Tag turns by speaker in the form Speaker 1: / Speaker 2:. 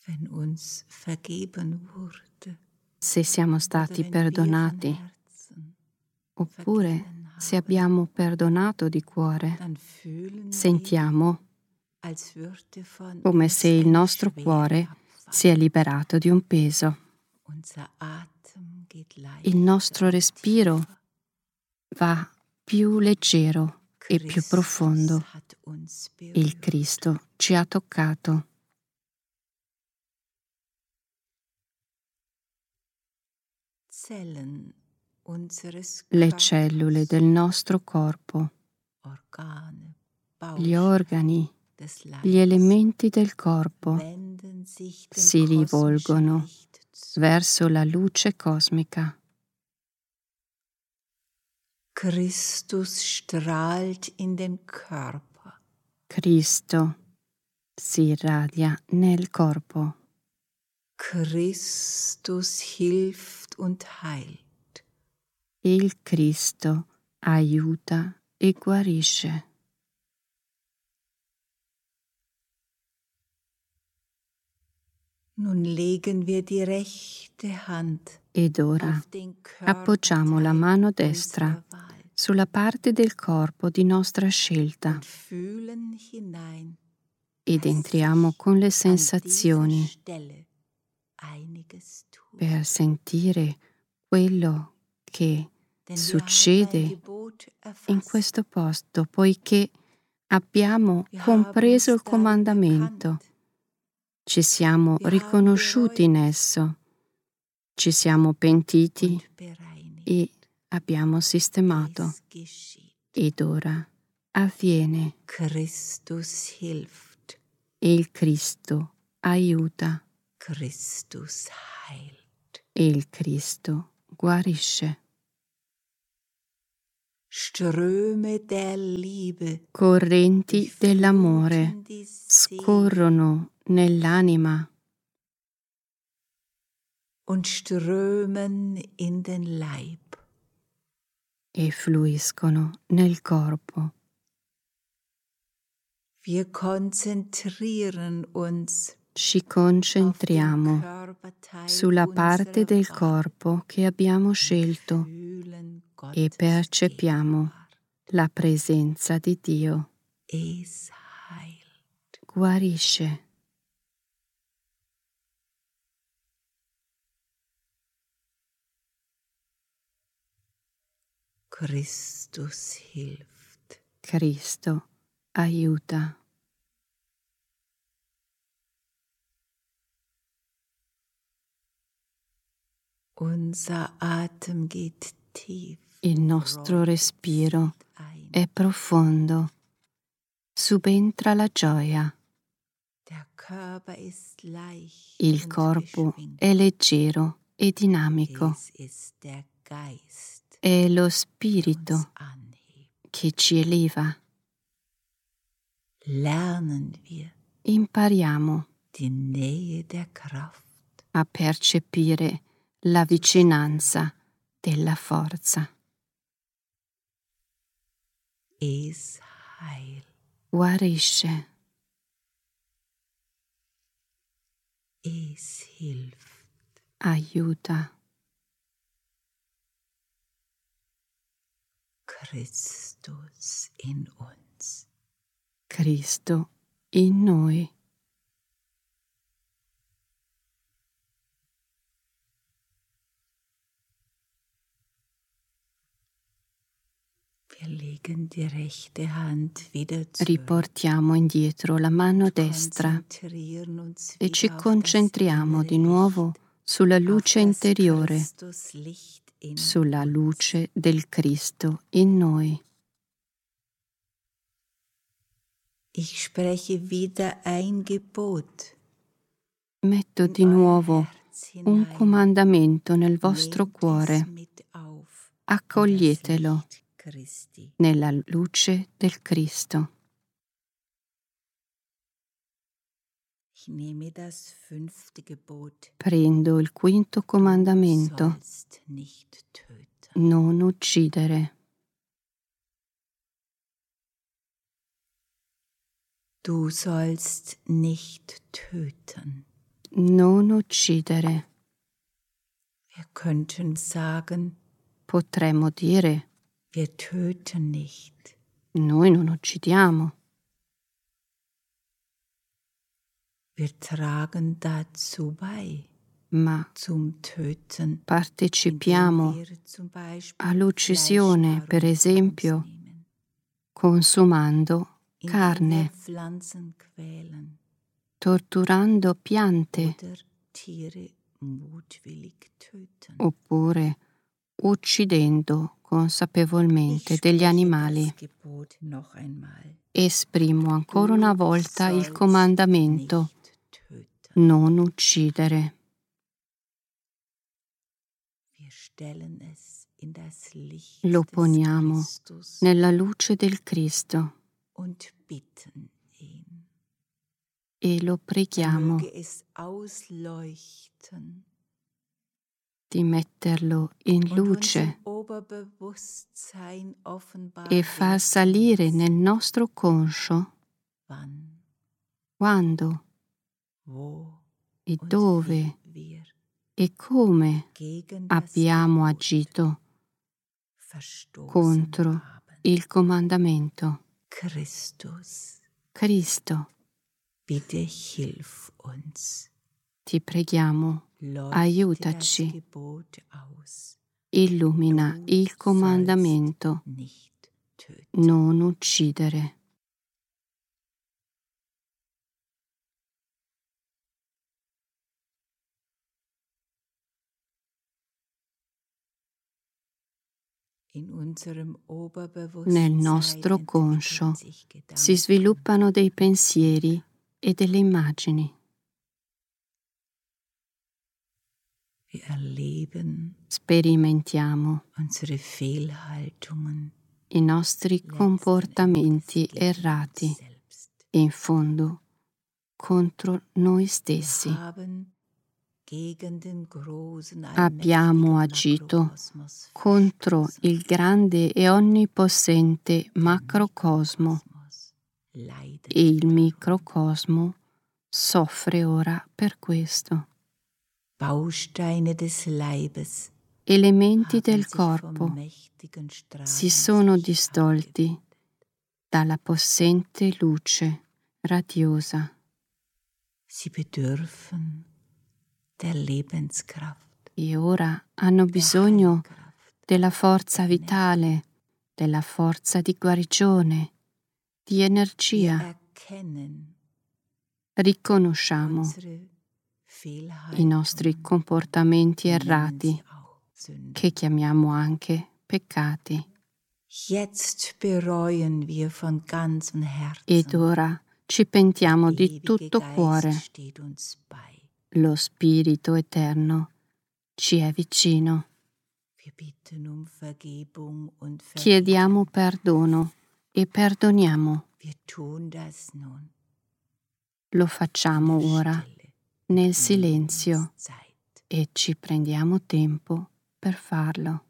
Speaker 1: wenn uns vergeben wurde,
Speaker 2: se siamo stati perdonati, oppure se abbiamo perdonato di cuore, sentiamo come se il nostro cuore si è liberato di un peso. Il nostro respiro va più leggero e più profondo. Il Cristo ci ha toccato. Le cellule del nostro corpo, gli organi, gli elementi del corpo si rivolgono verso la luce cosmica.
Speaker 1: Christus strahlt in den Körper.
Speaker 2: Cristo si irradia nel corpo.
Speaker 1: Christus hilft und heilt.
Speaker 2: Il Cristo aiuta e guarisce.
Speaker 1: Nun legen wir die rechte Hand
Speaker 2: Ed ora
Speaker 1: auf den
Speaker 2: appoggiamo la mano destra sulla parte del corpo di nostra scelta
Speaker 1: und fühlen hinein,
Speaker 2: ed entriamo con le sensazioni
Speaker 1: an dieser Stelle einiges tut.
Speaker 2: per sentire quello che
Speaker 1: Denn wir
Speaker 2: succede
Speaker 1: haben ein Gebot
Speaker 2: in
Speaker 1: erfasst.
Speaker 2: questo posto, poiché abbiamo
Speaker 1: Wir
Speaker 2: compreso
Speaker 1: haben
Speaker 2: il
Speaker 1: uns darin
Speaker 2: comandamento,
Speaker 1: erkannt.
Speaker 2: ci siamo riconosciuti in esso, ci siamo pentiti
Speaker 1: Und bereinigt.
Speaker 2: e abbiamo sistemato.
Speaker 1: Es geschieht.
Speaker 2: Ed ora avviene.
Speaker 1: Christus hilft.
Speaker 2: Il Cristo aiuta.
Speaker 1: Christus heilt.
Speaker 2: Il Cristo guarisce.
Speaker 1: Ströme der Liebe
Speaker 2: Correnti dell'amore
Speaker 1: fluten die Seele
Speaker 2: scorrono nell'anima
Speaker 1: und strömen in den Leib.
Speaker 2: e fluiscono nel corpo.
Speaker 1: Wir konzentrieren uns
Speaker 2: Ci
Speaker 1: auf den
Speaker 2: concentriamo
Speaker 1: Körperteil
Speaker 2: sulla parte del
Speaker 1: unserer Wahl
Speaker 2: corpo che abbiamo scelto
Speaker 1: fühlen
Speaker 2: e
Speaker 1: Gottes
Speaker 2: percepiamo
Speaker 1: Gegenwart.
Speaker 2: la presenza di Dio.
Speaker 1: Es heilt.
Speaker 2: Guarisce.
Speaker 1: Christus hilft.
Speaker 2: Cristo aiuta.
Speaker 1: Unser Atem geht tief.
Speaker 2: Il nostro respiro
Speaker 1: ein.
Speaker 2: è profondo. Subentra la gioia.
Speaker 1: Der Körper ist leicht
Speaker 2: Il
Speaker 1: und
Speaker 2: corpo
Speaker 1: beschwingt.
Speaker 2: è leggero e dinamico.
Speaker 1: Es ist der Geist,
Speaker 2: È lo
Speaker 1: der uns
Speaker 2: spirito
Speaker 1: anhebt.
Speaker 2: che ci eleva.
Speaker 1: Lernen wir
Speaker 2: Impariamo
Speaker 1: die Nähe der Kraft.
Speaker 2: a percepire la vicinanza della forza.
Speaker 1: Es heilt.
Speaker 2: Guarisce.
Speaker 1: Es hilft.
Speaker 2: Aiuta.
Speaker 1: Christus in uns.
Speaker 2: Cristo in noi.
Speaker 1: Wir legen die rechte Hand wieder zurück.
Speaker 2: Riportiamo indietro la mano destra
Speaker 1: Konzentrieren uns
Speaker 2: e ci
Speaker 1: wieder auf das
Speaker 2: concentriamo di
Speaker 1: innere
Speaker 2: nuovo sulla
Speaker 1: Licht,
Speaker 2: luce
Speaker 1: auf das
Speaker 2: interiore,
Speaker 1: Christuslicht in
Speaker 2: sulla
Speaker 1: uns.
Speaker 2: luce del Cristo in noi.
Speaker 1: Ich spreche wieder ein Gebot.
Speaker 2: Metto
Speaker 1: in
Speaker 2: di
Speaker 1: euer
Speaker 2: nuovo
Speaker 1: Herz
Speaker 2: un
Speaker 1: hinein.
Speaker 2: comandamento nel vostro
Speaker 1: Nehmt es
Speaker 2: cuore.
Speaker 1: mit auf in das
Speaker 2: Accoglietelo
Speaker 1: Licht Christi.
Speaker 2: nella luce del Cristo.
Speaker 1: Ich nehme das 5. Gebot.
Speaker 2: Prendo il 5°
Speaker 1: Du
Speaker 2: comandamento:
Speaker 1: sollst nicht töten.
Speaker 2: non uccidere.
Speaker 1: Du sollst nicht töten.
Speaker 2: Non uccidere.
Speaker 1: Wir könnten sagen,
Speaker 2: Potremmo dire,
Speaker 1: wir töten nicht.
Speaker 2: noi non uccidiamo.
Speaker 1: Wir tragen dazu bei,
Speaker 2: Ma
Speaker 1: zum Töten,
Speaker 2: partecipiamo
Speaker 1: indem wir zum Beispiel
Speaker 2: all'uccisione, per
Speaker 1: Fleischnahrung zu uns
Speaker 2: esempio,
Speaker 1: nehmen,
Speaker 2: consumando
Speaker 1: indem
Speaker 2: carne,
Speaker 1: wir Pflanzen quälen
Speaker 2: torturando piante,
Speaker 1: oder Tiere mutwillig töten.
Speaker 2: oppure uccidendo consapevolmente
Speaker 1: Ich
Speaker 2: degli
Speaker 1: spreche
Speaker 2: animali.
Speaker 1: das Gebot noch einmal.
Speaker 2: Esprimo ancora una
Speaker 1: Du
Speaker 2: volta il
Speaker 1: sollst
Speaker 2: comandamento:
Speaker 1: nicht töten.
Speaker 2: non uccidere.
Speaker 1: Wir stellen es in das Licht
Speaker 2: Lo
Speaker 1: des
Speaker 2: poniamo
Speaker 1: Christus
Speaker 2: nella luce del Cristo
Speaker 1: und bitten ihn.
Speaker 2: e lo
Speaker 1: Er
Speaker 2: preghiamo
Speaker 1: möge es ausleuchten
Speaker 2: di metterlo in
Speaker 1: und uns im
Speaker 2: luce
Speaker 1: Oberbewusstsein offenbar
Speaker 2: e far
Speaker 1: werden
Speaker 2: salire
Speaker 1: lassen,
Speaker 2: nel nostro conscio
Speaker 1: wann,
Speaker 2: quando
Speaker 1: wo
Speaker 2: e
Speaker 1: und
Speaker 2: dove
Speaker 1: wie wir
Speaker 2: e come
Speaker 1: gegen das
Speaker 2: abbiamo
Speaker 1: Gebot
Speaker 2: agito
Speaker 1: verstoßen
Speaker 2: contro
Speaker 1: haben.
Speaker 2: il comandamento.
Speaker 1: Christus,
Speaker 2: Cristo,
Speaker 1: bitte hilf uns.
Speaker 2: ti preghiamo,
Speaker 1: Leuchte das
Speaker 2: aiutaci,
Speaker 1: Gebot aus.
Speaker 2: illumina
Speaker 1: Du
Speaker 2: il comandamento:
Speaker 1: sollst nicht töten.
Speaker 2: non uccidere.
Speaker 1: In unserem
Speaker 2: Nel
Speaker 1: Oberbewusstsein
Speaker 2: nostro conscio
Speaker 1: entwickeln sich
Speaker 2: si
Speaker 1: Gedanken.
Speaker 2: sviluppano dei pensieri e delle immagini.
Speaker 1: Wir erleben
Speaker 2: Sperimentiamo
Speaker 1: unsere Fehlhaltungen,
Speaker 2: i nostri comportamenti errati, in fondo, contro noi stessi. Abbiamo agito contro il grande e onnipossente macrocosmo e il microcosmo soffre ora per questo.
Speaker 1: Bausteine des Leibes
Speaker 2: Elementi del corpo si sono distolti dalla possente luce radiosa.
Speaker 1: Sie bedürfen der Lebenskraft,
Speaker 2: E ora hanno bisogno della forza vitale, della forza di guarigione, di energia. Riconosciamo i nostri comportamenti errati, che chiamiamo anche peccati. Ed ora ci pentiamo di tutto cuore. Lo Spirito Eterno ci è vicino. Chiediamo perdono e perdoniamo. Lo facciamo ora nel silenzio e ci prendiamo tempo per farlo.